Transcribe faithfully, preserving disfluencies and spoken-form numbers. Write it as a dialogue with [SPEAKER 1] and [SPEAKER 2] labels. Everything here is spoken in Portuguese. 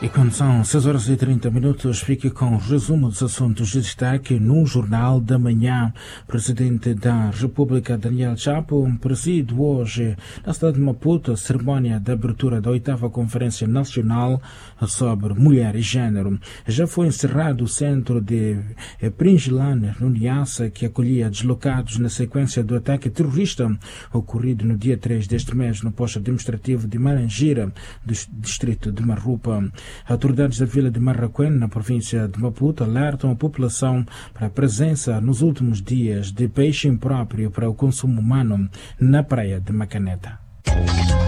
[SPEAKER 1] E quando são seis horas e trinta minutos, fique com o resumo dos assuntos de destaque no Jornal da Manhã. O Presidente da República, Daniel Chapo, preside hoje na cidade de Maputo a cerimónia de abertura da oitava Conferência Nacional sobre Mulher e Gênero. Já foi encerrado o centro de Pringilane, no Niassa, que acolhia deslocados na sequência do ataque terrorista ocorrido no dia três deste mês no posto administrativo de Marangira, do distrito de Marrupa. Autoridades da vila de Marraquém, na província de Maputo, alertam a população para a presença nos últimos dias de peixe impróprio para o consumo humano na praia de Macaneta.